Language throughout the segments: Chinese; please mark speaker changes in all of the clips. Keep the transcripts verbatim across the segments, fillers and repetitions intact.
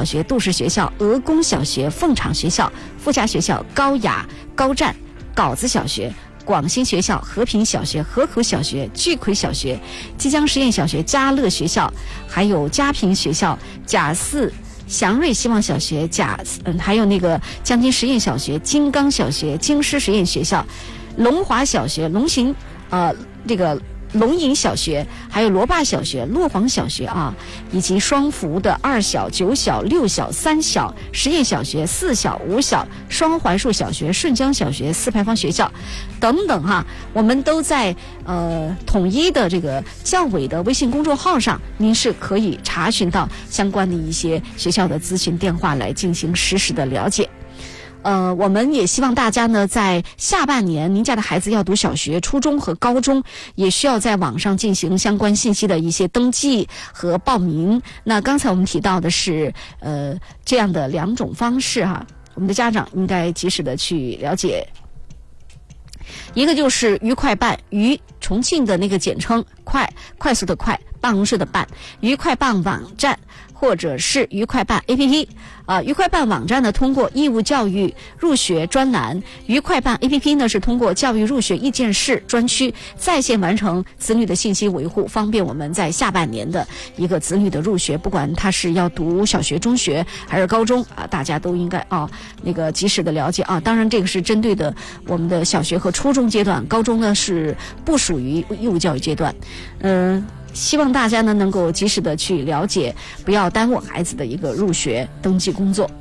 Speaker 1: 学、杜氏学校、鹅公小学、凤场学校、富家学校、高雅、高站、稿子小学、广兴学校、和平小学、河口小学、聚魁小学、即江实验小学、嘉乐学校，还有嘉平学校、甲四祥瑞希望小学、甲嗯，还有那个江津实验小学、金刚小学、京师实验学校、龙华小学、龙行呃这个龙营小学，还有罗坝小学、洛黄小学啊，以及双福的二小、九小、六小、三小、实验小学、四小、五小、双槐树小学、顺江小学、四牌坊学校等等哈，我们都在呃统一的这个教委的微信公众号上，您是可以查询到相关的一些学校的咨询电话来进行实时的了解。呃，我们也希望大家呢，在下半年，您家的孩子要读小学、初中和高中，也需要在网上进行相关信息的一些登记和报名。那刚才我们提到的是，呃，这样的两种方式哈，我们的家长应该及时的去了解。一个就是愉快办，愉重庆的那个简称，快快速的快，办公室的办，愉快办网站。或者是愉快办 A P P 啊、呃，愉快办网站呢，通过义务教育入学专栏；愉快办 A P P 呢，是通过教育入学意见室专区在线完成子女的信息维护，方便我们在下半年的一个子女的入学，不管他是要读小学、中学还是高中啊，大家都应该啊那个及时的了解啊。当然，这个是针对的我们的小学和初中阶段，高中呢是不属于义务教育阶段，嗯、呃。希望大家呢能够及时的去了解，不要耽误孩子的一个入学登记工作。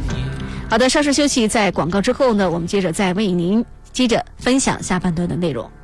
Speaker 1: 好的，稍事休息，在广告之后呢，我们接着再为您接着分享下半段的内容。